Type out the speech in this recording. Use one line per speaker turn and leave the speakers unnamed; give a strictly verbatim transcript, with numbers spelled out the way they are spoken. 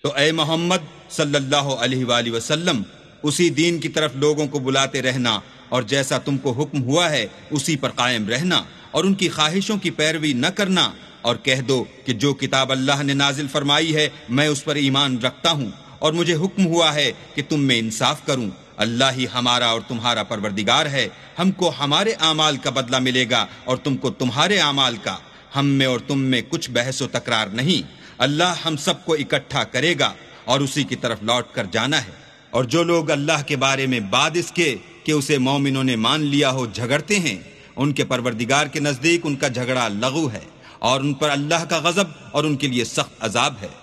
तो ए मोहम्मद सल्लल्लाहु अलैहि वसल्लम, उसी दीन की तरफ लोगों को बुलाते रहना और जैसा तुमको हुक्म हुआ है उसी पर कायम रहना और उनकी ख्वाहिशों की पैरवी न करना। और कह दो कि जो किताब अल्लाह ने नाजिल फरमाई है मैं उस पर ईमान रखता हूँ और मुझे हुक्म हुआ है कि तुम में इंसाफ करूँ। अल्लाह ही हमारा और तुम्हारा परवरदिगार है। हमको हमारे आमाल का बदला मिलेगा और तुमको तुम्हारे आमाल का। हम में और तुम में कुछ बहस व तकरार नहीं। अल्लाह हम सबको इकट्ठा करेगा और उसी की तरफ लौट कर जाना है। और जो लोग अल्लाह के बारे में बाद इसके कि उसे मोमिनों ने मान लिया हो झगड़ते हैं, उनके परवरदिगार के नजदीक उनका झगड़ा लग़ू है और उन पर अल्लाह का गज़ब और उनके लिए सख्त अजाब है।